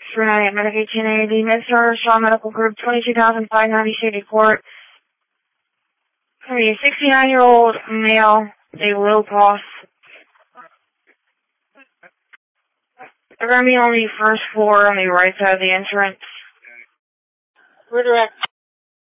Tonight at Medicaid 1080, MedStar, Shaw Medical Group, 22,590 Shady Court. A 69-year-old male, a low cost. They're going to be on the first floor on the right side of the entrance. Redirect.